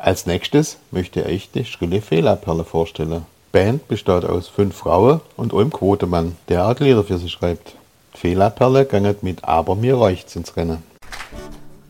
Als nächstes möchte ich die Schrille Fela-Perle vorstellen. Die Band besteht aus 5 Frauen und einem Quotemann, der auch Lieder für sie schreibt. Die Fela-Perle geht mit Aber mir reicht's ins Rennen.